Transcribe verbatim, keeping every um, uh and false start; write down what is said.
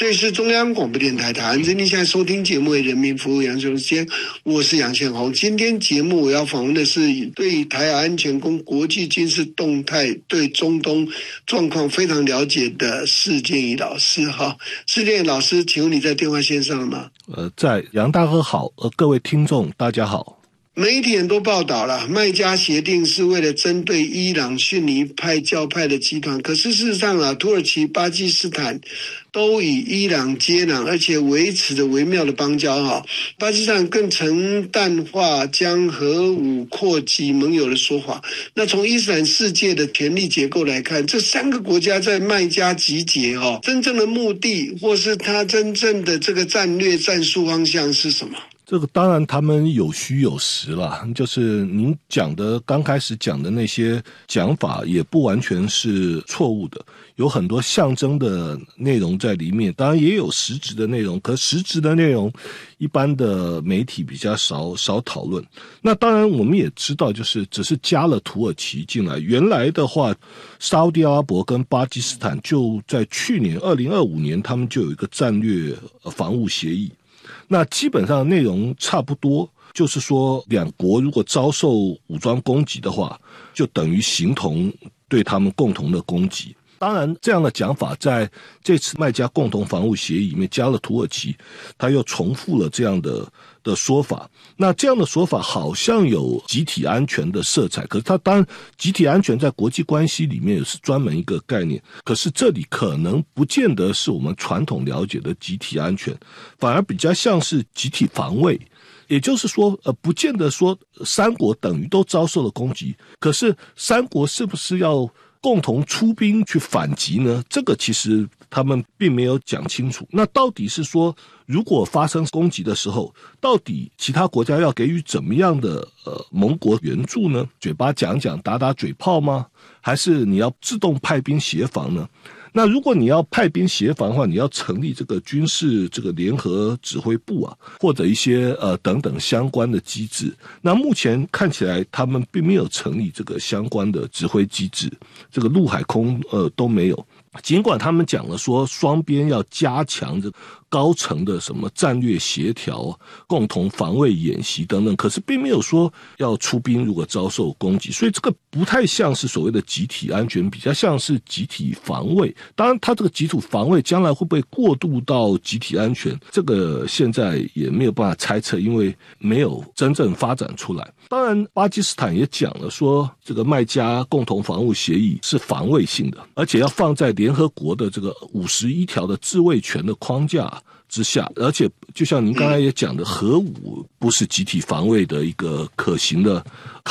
这里是中央广播电台台湾之音，现在收听节目为人民服务杨雄时间，我是杨宪宏。今天节目我要访问的是对台海安全跟国际军事动态、对中东状况非常了解的施建义老师。哈，施建义老师，请问你在电话线上了吗？ 呃，在。杨大哥好，呃，各位听众大家好。 媒体很多报道了，麦加协定是为了针对伊朗逊尼派教派的集团，可是事实上啊，土耳其、巴基斯坦都与伊朗接壤，而且维持着微妙的邦交哈。巴基斯坦更曾淡化将核武扩及盟友的说法。那从伊斯兰世界的权力结构来看，这三个国家在麦加集结哈，真正的目的或是它真正的这个战略战术方向是什么？ 这个当然他们有虚有实啦，就是您讲的刚开始讲的那些讲法也不完全是错误的，有很多象征的内容在里面，当然也有实质的内容，可实质的内容一般的媒体比较少少讨论。那当然我们也知道，就是只是加了土耳其进来，原来的话沙烏地阿拉伯跟巴基斯坦就在去年二零二五年他们就有一个战略防务协议，那基本上内容差不多，就是说两国如果遭受武装攻击的话，就等于形同对他们共同的攻击。当然这样的讲法在这次麦加共同防务协议里面加了土耳其，他又重复了这样的的说法。那这样的说法好像有集体安全的色彩，可是它当然集体安全在国际关系里面也是专门一个概念，可是这里可能不见得是我们传统了解的集体安全，反而比较像是集体防卫。也就是说呃，不见得说三国等于都遭受了攻击，可是三国是不是要共同出兵去反击呢？这个其实他们并没有讲清楚。那到底是说，如果发生攻击的时候，到底其他国家要给予怎么样的呃盟国援助呢？嘴巴讲讲打打嘴炮吗？还是你要自动派兵协防呢？那如果你要派兵协防的话，你要成立这个军事这个联合指挥部啊，或者一些呃等等相关的机制。那目前看起来他们并没有成立这个相关的指挥机制，这个陆海空呃都没有。尽管他们讲了说双边要加强这高层的什么战略协调、共同防卫演习等等，可是并没有说要出兵如果遭受攻击，所以这个不太像是所谓的集体安全，比较像是集体防卫。当然它这个集体防卫将来会不会过渡到集体安全，这个现在也没有办法猜测，因为没有真正发展出来。当然巴基斯坦也讲了说，这个麦加共同防务协议是防卫性的，而且要放在联合国的这个五十一条的自卫权的框架之下，而且就像您刚才也讲的，核武不是集体防卫的一个可行的